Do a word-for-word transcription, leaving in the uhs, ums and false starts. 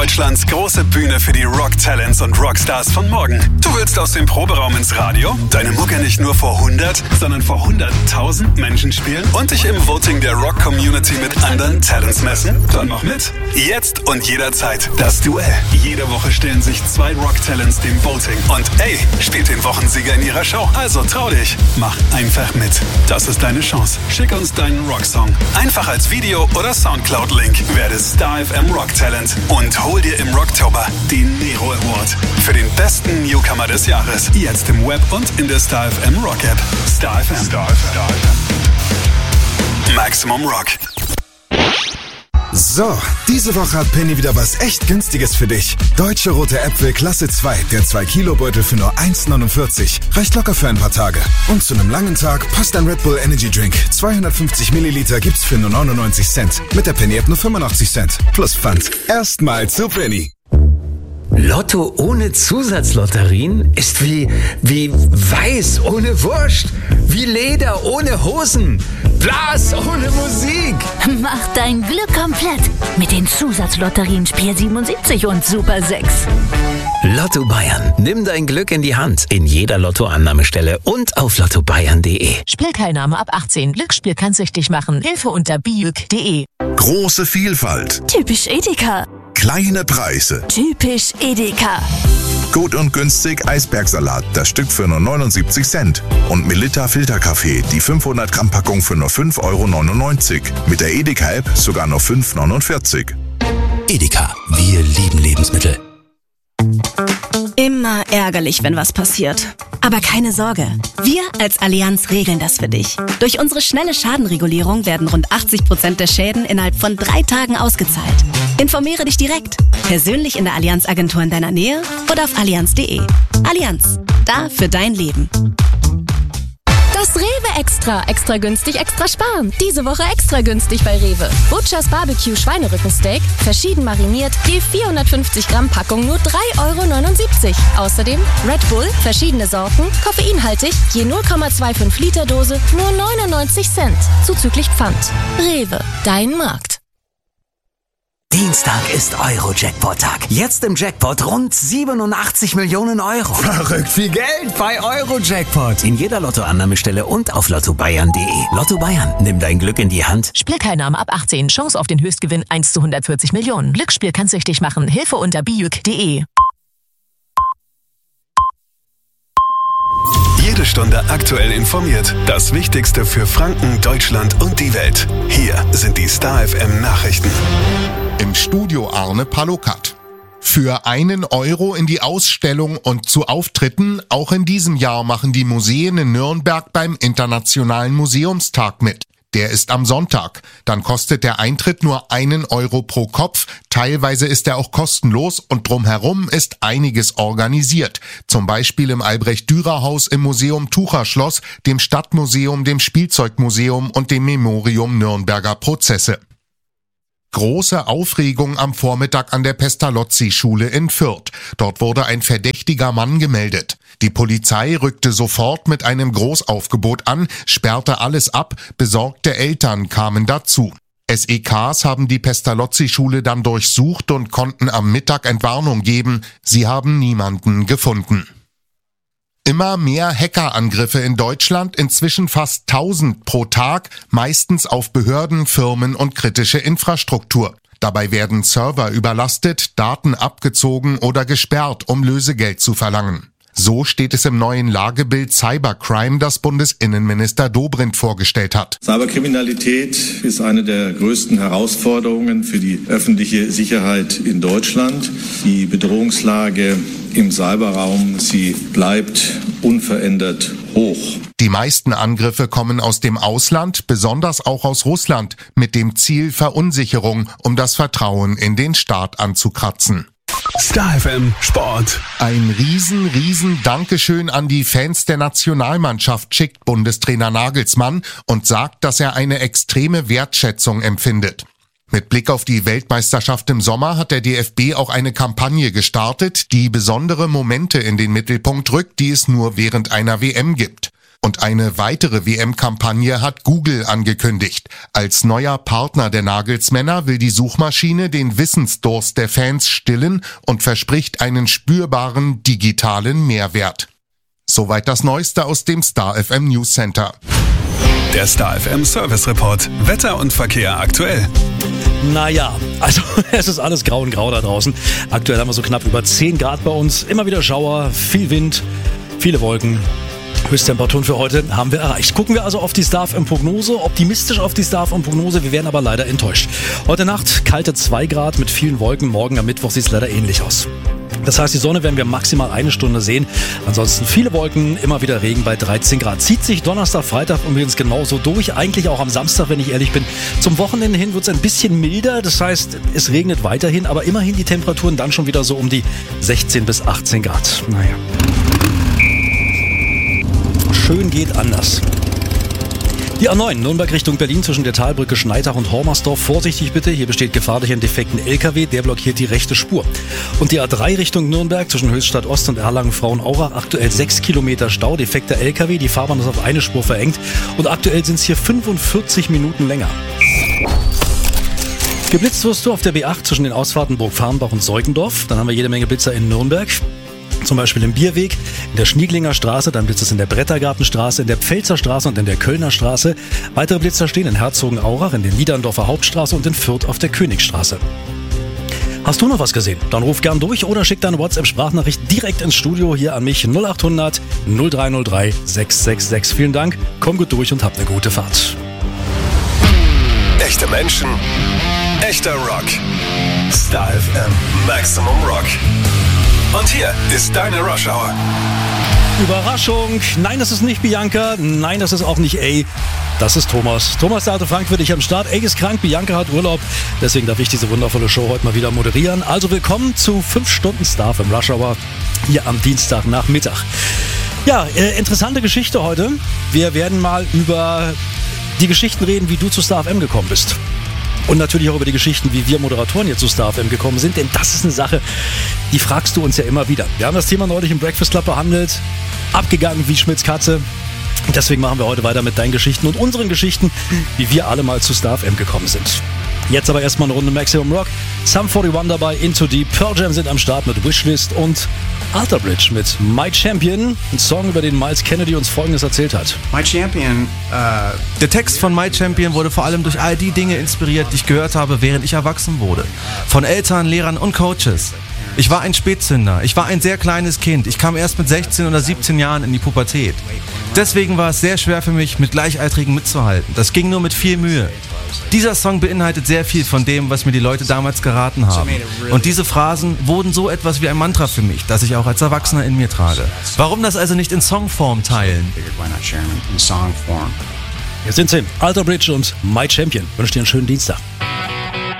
Deutschlands große Bühne für die Rock-Talents und Rockstars von morgen. Du willst aus dem Proberaum ins Radio, deine Mucke nicht nur vor hundert, sondern vor hunderttausend Menschen spielen und dich im Voting der Rock-Community mit anderen Talents messen? Dann mach mit. Jetzt und jederzeit das Duell. Jede Woche stellen sich zwei Rock-Talents dem Voting. Und ey, spielt den Wochensieger in ihrer Show. Also trau dich. Mach einfach mit. Das ist deine Chance. Schick uns deinen Rocksong. Einfach als Video oder Soundcloud-Link. Werde Star F M Rock Talent und hol dir im Rocktober den Nero Award für den besten Newcomer des Jahres. Jetzt im Web und in der Star F M Rock App. Star F M. Star F M. Maximum Rock. So, diese Woche hat Penny wieder was echt Günstiges für dich. Deutsche rote Äpfel Klasse zwei, der zwei Kilo Beutel für nur eins neunundvierzig. Reicht locker für ein paar Tage. Und zu einem langen Tag passt ein Red Bull Energy Drink. zweihundertfünfzig Milliliter gibt's für nur neunundneunzig Cent. Mit der Penny App nur fünfundachtzig Cent. Plus Pfand. Erstmal zu Penny. Lotto ohne Zusatzlotterien ist wie, wie Weiß ohne Wurst, wie Leder ohne Hosen, Blas ohne Musik. Mach dein Glück komplett mit den Zusatzlotterien Spiel siebenundsiebzig und Super sechs. Lotto Bayern. Nimm dein Glück in die Hand. In jeder Lottoannahmestelle und auf lotto bayern punkt de. Spielteilnahme ab achtzehn. Glücksspiel kann süchtig machen. Hilfe unter biüg punkt de. Große Vielfalt. Typisch Edeka. Kleine Preise. Typisch Edeka. Gut und günstig Eisbergsalat, das Stück für nur neunundsiebzig Cent. Und Melitta Filterkaffee, die fünfhundert Gramm Packung für nur fünf Euro neunundneunzig. Mit der Edeka-App sogar nur fünf Euro neunundvierzig. Edeka, wir lieben Lebensmittel. Immer ärgerlich, wenn was passiert. Aber keine Sorge, wir als Allianz regeln das für dich. Durch unsere schnelle Schadenregulierung werden rund achtzig Prozent der Schäden innerhalb von drei Tagen ausgezahlt. Informiere dich direkt, persönlich in der Allianz-Agentur in deiner Nähe oder auf allianz punkt de. Allianz, da für dein Leben. Das Rewe Extra. Extra günstig, extra sparen. Diese Woche extra günstig bei Rewe. Butchers Barbecue Schweinerückensteak, verschieden mariniert, je vierhundertfünfzig Gramm Packung nur drei Euro neunundsiebzig. Außerdem Red Bull, verschiedene Sorten, koffeinhaltig, je null Komma fünfundzwanzig Liter Dose, nur neunundneunzig Cent. Zuzüglich Pfand. Rewe, dein Markt. Dienstag ist Euro-Jackpot-Tag. Jetzt im Jackpot rund siebenundachtzig Millionen Euro. Verrückt viel Geld bei Euro-Jackpot. In jeder Lottoannahmestelle und auf lotto bayern punkt de. Lotto Bayern, nimm dein Glück in die Hand. Spielteilnahme ab achtzehn. Chance auf den Höchstgewinn eins zu hundertvierzig Millionen. Glücksspiel kann süchtig machen. Hilfe unter biüg punkt de. Jede Stunde aktuell informiert. Das Wichtigste für Franken, Deutschland und die Welt. Hier sind die Star F M Nachrichten. Im Studio Arne Palokat. Für einen Euro in die Ausstellung und zu Auftritten. Auch in diesem Jahr machen die Museen in Nürnberg beim Internationalen Museumstag mit. Der ist am Sonntag. Dann kostet der Eintritt nur einen Euro pro Kopf. Teilweise ist er auch kostenlos und drumherum ist einiges organisiert. Zum Beispiel im Albrecht-Dürer-Haus, im Museum Tucherschloss, dem Stadtmuseum, dem Spielzeugmuseum und dem Memorium Nürnberger Prozesse. Große Aufregung am Vormittag an der Pestalozzi-Schule in Fürth. Dort wurde ein verdächtiger Mann gemeldet. Die Polizei rückte sofort mit einem Großaufgebot an, sperrte alles ab, besorgte Eltern kamen dazu. S E Ks haben die Pestalozzi-Schule dann durchsucht und konnten am Mittag Entwarnung geben. Sie haben niemanden gefunden. Immer mehr Hackerangriffe in Deutschland, inzwischen fast tausend pro Tag, meistens auf Behörden, Firmen und kritische Infrastruktur. Dabei werden Server überlastet, Daten abgezogen oder gesperrt, um Lösegeld zu verlangen. So steht es im neuen Lagebild Cybercrime, das Bundesinnenminister Dobrindt vorgestellt hat. Cyberkriminalität ist eine der größten Herausforderungen für die öffentliche Sicherheit in Deutschland. Die Bedrohungslage im Cyberraum, sie bleibt unverändert hoch. Die meisten Angriffe kommen aus dem Ausland, besonders auch aus Russland, mit dem Ziel Verunsicherung, um das Vertrauen in den Staat anzukratzen. Star F M Sport. Ein riesen, riesen Dankeschön an die Fans der Nationalmannschaft schickt Bundestrainer Nagelsmann und sagt, dass er eine extreme Wertschätzung empfindet. Mit Blick auf die Weltmeisterschaft im Sommer hat der D F B auch eine Kampagne gestartet, die besondere Momente in den Mittelpunkt rückt, die es nur während einer W M gibt. Und eine weitere W M-Kampagne hat Google angekündigt. Als neuer Partner der Nagelsmänner will die Suchmaschine den Wissensdurst der Fans stillen und verspricht einen spürbaren digitalen Mehrwert. Soweit das Neueste aus dem Star F M News Center. Der Star F M Service Report. Wetter und Verkehr aktuell. Naja, also es ist alles grau und grau da draußen. Aktuell haben wir so knapp über zehn Grad bei uns. Immer wieder Schauer, viel Wind, viele Wolken. Höchsttemperaturen für heute haben wir erreicht. Gucken wir also auf die Star F M-Prognose, optimistisch auf die Star F M-Prognose, wir werden aber leider enttäuscht. Heute Nacht kalte zwei Grad mit vielen Wolken, morgen am Mittwoch sieht es leider ähnlich aus. Das heißt, die Sonne werden wir maximal eine Stunde sehen. Ansonsten viele Wolken, immer wieder Regen bei dreizehn Grad. Zieht sich Donnerstag, Freitag übrigens genauso durch. Eigentlich auch am Samstag, wenn ich ehrlich bin. Zum Wochenende hin wird es ein bisschen milder. Das heißt, es regnet weiterhin, aber immerhin die Temperaturen dann schon wieder so um die sechzehn bis achtzehn Grad. Naja. Schön geht anders. Die A neun, Nürnberg Richtung Berlin zwischen der Talbrücke Schneitach und Hormersdorf. Vorsichtig bitte, hier besteht Gefahr durch einen defekten L K W, der blockiert die rechte Spur. Und die A drei Richtung Nürnberg zwischen Höchstadt Ost und Erlangen-Frauenaurach, aktuell sechs Kilometer Stau, defekter L K W, die Fahrbahn ist auf eine Spur verengt und aktuell sind es hier fünfundvierzig Minuten länger. Geblitzt wirst du auf der B acht zwischen den Ausfahrten Burgfarrnbach und Seugendorf. Dann haben wir jede Menge Blitzer in Nürnberg. Zum Beispiel im Bierweg, in der Schnieglinger Straße, dann blitzt es in der Brettergartenstraße, in der Pfälzer Straße und in der Kölner Straße. Weitere Blitzer stehen in Herzogenaurach, in der Niederndorfer Hauptstraße und in Fürth auf der Königstraße. Hast du noch was gesehen? Dann ruf gern durch oder schick deine WhatsApp-Sprachnachricht direkt ins Studio hier an mich null acht hundert null drei null drei sechs sechs sechs. Vielen Dank, komm gut durch und hab eine gute Fahrt. Echte Menschen, echter Rock. Star F M Maximum Rock. Und hier ist deine Rush Hour. Überraschung. Nein, das ist nicht Bianca. Nein, das ist auch nicht A. Das ist Thomas. Thomas, der alte Frank für dich am Start. A ist krank, Bianca hat Urlaub. Deswegen darf ich diese wundervolle Show heute mal wieder moderieren. Also willkommen zu fünf Stunden Star F M Rush Hour hier am Dienstagnachmittag. Ja, äh, interessante Geschichte heute. Wir werden mal über die Geschichten reden, wie du zu Star F M gekommen bist. Und natürlich auch über die Geschichten, wie wir Moderatoren jetzt zu Star F M gekommen sind. Denn das ist eine Sache, die fragst du uns ja immer wieder. Wir haben das Thema neulich im Breakfast Club behandelt. Abgegangen wie Schmitz Katze. Deswegen machen wir heute weiter mit deinen Geschichten und unseren Geschichten, wie wir alle mal zu Star F M gekommen sind. Jetzt aber erstmal eine Runde Maximum Rock. Sum einundvierzig dabei, Into Deep. Pearl Jam sind am Start mit Wishlist und Alter Bridge mit My Champion. Ein Song, über den Miles Kennedy uns Folgendes erzählt hat. My Champion, äh, der Text von My Champion wurde vor allem durch all die Dinge inspiriert, die ich gehört habe, während ich erwachsen wurde. Von Eltern, Lehrern und Coaches. Ich war ein Spätzünder. Ich war ein sehr kleines Kind. Ich kam erst mit sechzehn oder siebzehn Jahren in die Pubertät. Deswegen war es sehr schwer für mich, mit Gleichaltrigen mitzuhalten. Das ging nur mit viel Mühe. Dieser Song beinhaltet sehr viel von dem, was mir die Leute damals geraten haben. Und diese Phrasen wurden so etwas wie ein Mantra für mich, das ich auch als Erwachsener in mir trage. Warum das also nicht in Songform teilen? Hier sind sie, Alter Bridge und My Champion. Ich wünsche dir einen schönen Dienstag.